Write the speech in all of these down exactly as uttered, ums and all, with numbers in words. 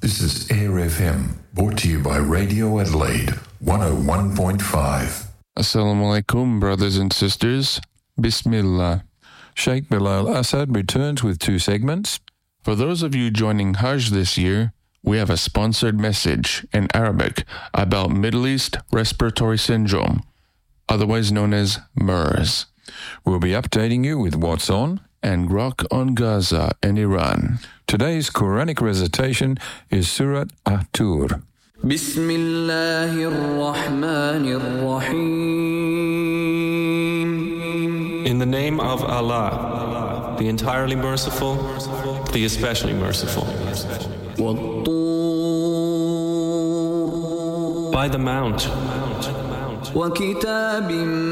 This is Air F M, brought to you by Radio Adelaide, one oh one point five. Assalamu alaikum, brothers and sisters. Bismillah. Sheikh Bilal Assad returns with two segments. For those of you joining Hajj this year, we have a sponsored message in Arabic about Middle East respiratory syndrome, otherwise known as MERS. We'll be updating you with what's on and grok on Gaza and Iran. Today's Quranic recitation is Surat At-Tur. Bismillahir-Rahmanir-Rahim. In the name of Allah, the entirely merciful, the especially merciful. By the mount. وَكِتَابٍ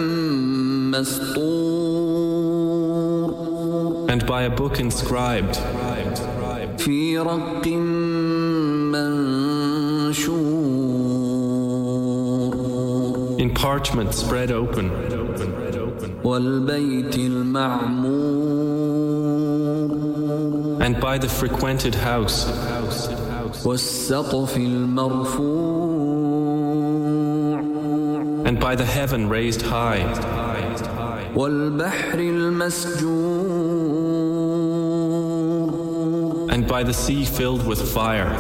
مَّسْطُورٍ. And by a book inscribed. فِي رَقٍّ مَّنشُورٍ. In parchment spread open. وَالْبَيْتِ الْمَعْمُورِ. And by the frequented house. وَالسَّقْفِ الْمَرْفُوعِ. And by the heaven raised high. وَالْبَحْرِ الْمَسْجُورِ. And by the sea filled with fire.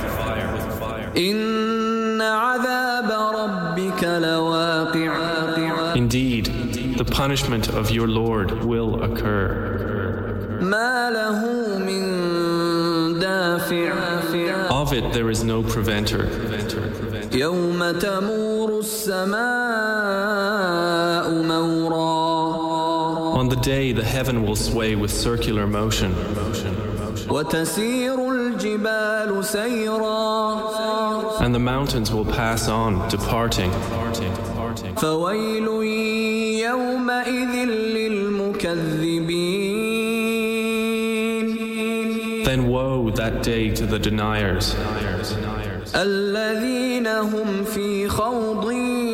إِنَّ عَذَابَ رَبِّكَ لَوَاقِعٌ. Indeed, the punishment of your Lord will occur. مَا لَهُ مِن دَافِعٍ. Of it there is no preventer. يَوْمَ تَمُورُ السَّمَاءُ مَوْرًا. On the day the heaven will sway with circular motion. وَتَسِيرُ الْجِبَالُ سَيْرًا. And the mountains will pass on, departing. فَوَيْلٌ يَوْمَئِذٍ لِلْمُكَذِّبِينَ. Then woe that day to the deniers. الَّذِينَ هُمْ فِي خَوْضٍ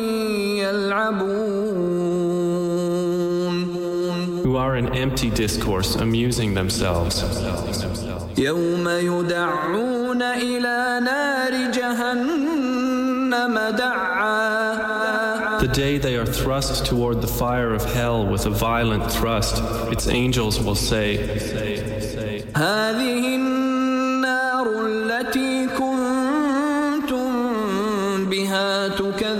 يَلْعَبُونَ. Who are in empty discourse, amusing themselves. يَوْمَ يُدَعُّونَ إِلَى نَارِ جَهَنَّمَ دَعًّا. The day they are thrust toward the fire of hell with a violent thrust, its angels will say, هَذِهِ النَّارُ الَّتِي كُنْتُمْ بِهَا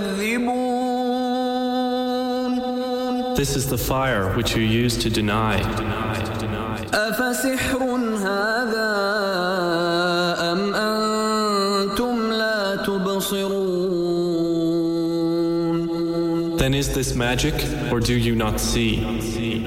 تُكَذِّبُونَ. This is the fire which you used to deny. أَفَسِحْرٌ هَذَا أَمْ أَنْتُمْ لَا تُبْصِرُونَ. Then is this magic, or do you not see?